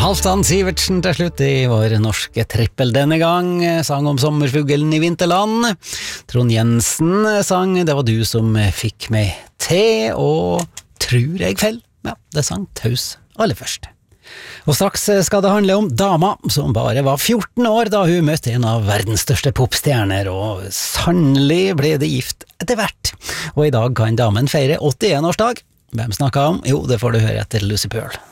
Halvdan Sivertsen til slutt i vår norske trippel denne gang, sang om sommerfuglen i vinterland. Trond Jensen sang Det var du som fikk meg til, og Tror jeg fell, ja, det sang Taus aller først. Og straks skal det handle om dama som bare var 14 år da hun møtte en av verdens største popstjerner, og sannelig ble det gift etter hvert. Og i dag kan damen feire 81-årsdag. Hvem snakket om? Jo, det får du høre etter Lucy Pearl.